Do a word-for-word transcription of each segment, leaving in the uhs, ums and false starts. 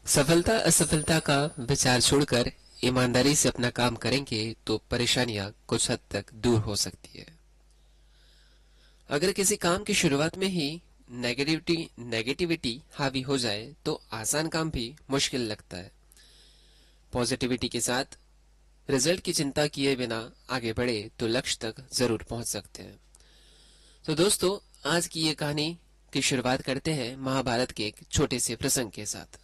सफलता असफलता का विचार छोड़कर ईमानदारी से अपना काम करेंगे तो परेशानियां कुछ हद तक दूर हो सकती है। अगर किसी काम की शुरुआत में ही नेगेटिविटी नेगेटिविटी हावी हो जाए तो आसान काम भी मुश्किल लगता है। पॉजिटिविटी के साथ रिजल्ट की चिंता किए बिना आगे बढ़े तो लक्ष्य तक जरूर पहुंच सकते हैं। तो दोस्तों, आज की ये कहानी की शुरुआत करते हैं महाभारत के एक छोटे से प्रसंग के साथ।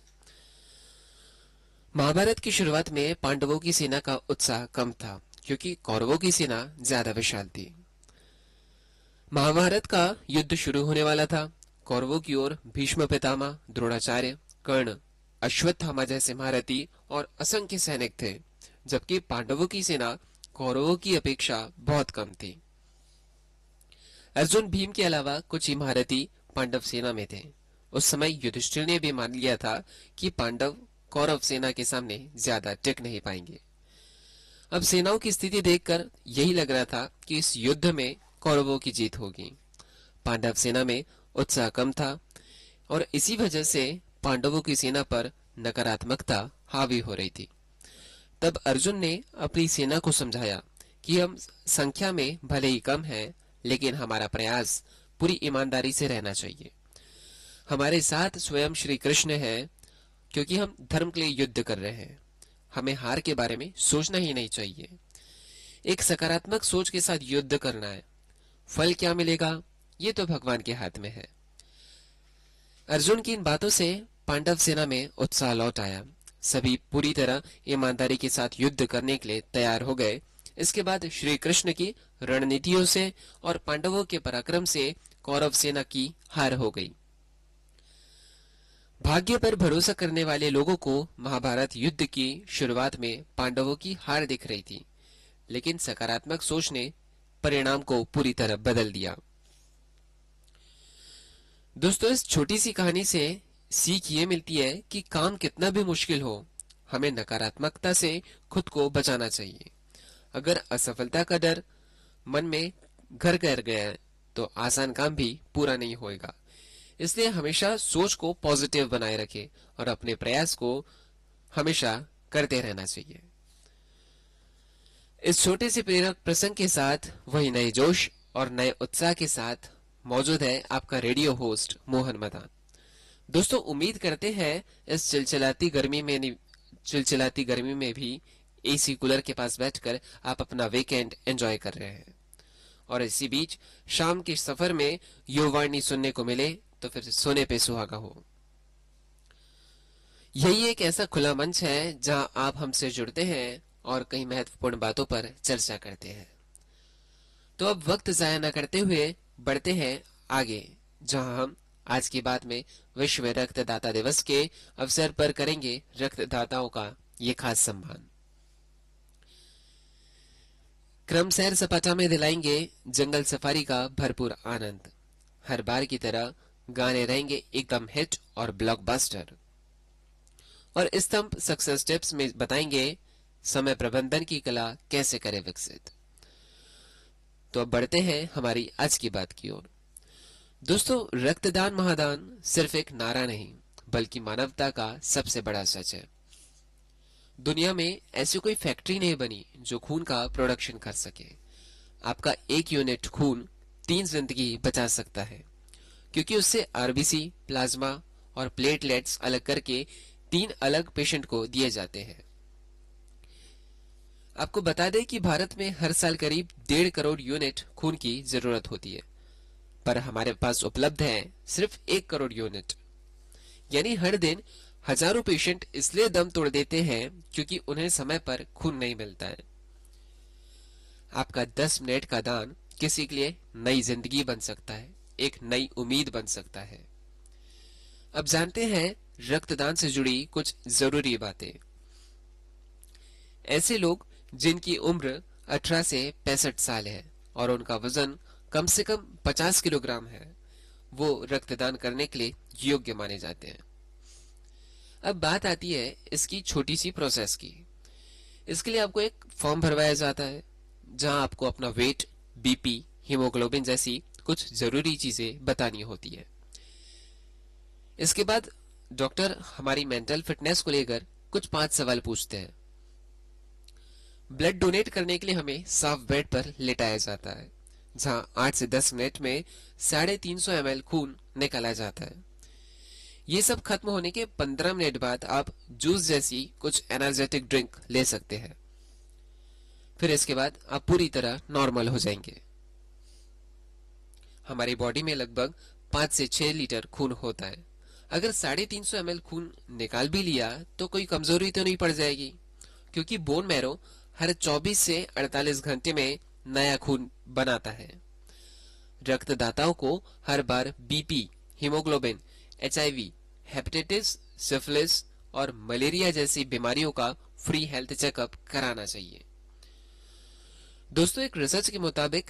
महाभारत की शुरुआत में पांडवों की सेना का उत्साह कम था क्योंकि कौरवों की सेना ज्यादा विशाल थी। महाभारत का युद्ध शुरू होने वाला था। कौरवों की ओर भीष्म पितामह, द्रोणाचार्य, कर्ण, अश्वत्थामा जैसे महारथी और असंख्य सैनिक थे, जबकि पांडवों की सेना कौरवों की अपेक्षा बहुत कम थी। अर्जुन, भीम के अलावा कुछ ही महारथी पांडव सेना में थे। उस समय युधिष्ठिर ने भी मान लिया था कि पांडव कौरव सेना के सामने ज्यादा टिक नहीं पाएंगे। अब सेनाओं की स्थिति देखकर यही लग रहा था कि इस युद्ध में कौरवों की जीत होगी। पांडव सेना में उत्साह कम था और इसी वजह से पांडवों की सेना पर नकारात्मकता हावी हो रही थी। तब अर्जुन ने अपनी सेना को समझाया कि हम संख्या में भले ही कम हैं, लेकिन हमारा प्रयास पूरी ईमानदारी से रहना चाहिए। हमारे साथ स्वयं श्री कृष्ण है, क्योंकि हम धर्म के लिए युद्ध कर रहे हैं। हमें हार के बारे में सोचना ही नहीं चाहिए। एक सकारात्मक सोच के साथ युद्ध करना है। फल क्या मिलेगा, ये तो भगवान के हाथ में है। अर्जुन की इन बातों से पांडव सेना में उत्साह लौट आया। सभी पूरी तरह ईमानदारी के साथ युद्ध करने के लिए तैयार हो गए। इसके बाद श्री कृष्ण की रणनीतियों से और पांडवों के पराक्रम से कौरव सेना की हार हो गई। भाग्य पर भरोसा करने वाले लोगों को महाभारत युद्ध की शुरुआत में पांडवों की हार दिख रही थी, लेकिन सकारात्मक सोच ने परिणाम को पूरी तरह बदल दिया। दोस्तों, इस छोटी सी कहानी से सीख ये मिलती है कि काम कितना भी मुश्किल हो, हमें नकारात्मकता से खुद को बचाना चाहिए। अगर असफलता का डर मन में घर कर गया है तो आसान काम भी पूरा नहीं होएगा। इसलिए हमेशा सोच को पॉजिटिव बनाए रखें और अपने प्रयास को हमेशा करते रहना चाहिए। इस छोटे से प्रेरक प्रसंग के साथ वही नए जोश और नए उत्साह के साथ मौजूद है आपका रेडियो होस्ट मोहन मदान। दोस्तों, उम्मीद करते हैं इस चिलचिलाती गर्मी में चिलचिलाती गर्मी में भी एसी कूलर के पास बैठकर आप अपना वीकेंड एंजॉय कर रहे हैं और इसी बीच शाम के सफर में युवाणी सुनने को मिले तो फिर सोने पे सुहागा हो। यही एक ऐसा खुला मंच है जहां आप हमसे जुड़ते हैं और कई महत्वपूर्ण बातों पर चर्चा करते हैं। तो अब वक्त जाया न करते हुए बढ़ते हैं आगे, जहां हम आज की बात में विश्व रक्तदाता दिवस के अवसर पर करेंगे रक्तदाताओं का ये खास सम्मान। क्रम सैर सपाटा में दिलाएंगे जंगल सफारी का भरपूर आनंद। हर बार की तरह गाने रहेंगे एकदम हिट और ब्लॉकबस्टर, और स्तंभ सक्सेस टिप्स में बताएंगे समय प्रबंधन की कला कैसे करें विकसित। तो अब बढ़ते हैं हमारी आज की बात की ओर। दोस्तों, रक्तदान महादान सिर्फ एक नारा नहीं बल्कि मानवता का सबसे बड़ा सच है। दुनिया में ऐसी कोई फैक्ट्री नहीं बनी जो खून का प्रोडक्शन कर सके। आपका एक यूनिट खून तीन जिंदगी बचा सकता है, क्योंकि उससे आरबीसी, प्लाज्मा और प्लेटलेट्स अलग करके तीन अलग पेशेंट को दिए जाते हैं। आपको बता दें कि भारत में हर साल करीब डेढ़ करोड़ यूनिट खून की जरूरत होती है, पर हमारे पास उपलब्ध है सिर्फ एक करोड़ यूनिट। यानी हर दिन हजारों पेशेंट इसलिए दम तोड़ देते हैं क्योंकि उन्हें समय पर खून नहीं मिलता है। आपका दस मिनट का दान किसी के लिए नई जिंदगी बन सकता है, एक नई उम्मीद बन सकता है। अब जानते हैं रक्तदान से जुड़ी कुछ जरूरी बातें। ऐसे लोग जिनकी उम्र अठारह से पैंसठ साल है और उनका वजन कम से कम पचास किलोग्राम है, वो रक्तदान करने के लिए योग्य माने जाते हैं। अब बात आती है इसकी छोटी सी प्रोसेस की। इसके लिए आपको एक फॉर्म भरवाया जाता है जहां आपको अपना वेट, बीपी, हीमोग्लोबिन जैसी कुछ जरूरी चीजें बतानी होती है। इसके बाद डॉक्टर हमारी मेंटल फिटनेस को लेकर कुछ पांच सवाल पूछते हैं। ब्लड डोनेट करने के लिए हमें साफ बेड पर लेटाया जाता है, जहां आठ से दस मिनट में साढ़े तीन सौ एम एल खून निकाला जाता है। ये सब खत्म होने के पंद्रह मिनट बाद आप जूस जैसी कुछ एनर्जेटिक ड्रिंक ले सकते हैं। फिर इसके बाद आप पूरी तरह नॉर्मल हो जाएंगे। हमारी बॉडी में लगभग पांच से छह लीटर खून होता है। अगर साढ़े तीन सौ एम एल खून निकाल भी लिया तो कोई कमजोरी तो नहीं पड़ जाएगी, क्योंकि बोन मैरो हर चौबीस से अड़तालीस घंटे में नया खून बनाता है। रक्तदाताओं को हर बार BP, haemoglobin, HIV, hepatitis, syphilis और मलेरिया जैसी बीमारियों का फ्री हेल्थ चेकअप कराना चाहिए। दोस्तों, एक रिसर्च के मुताबिक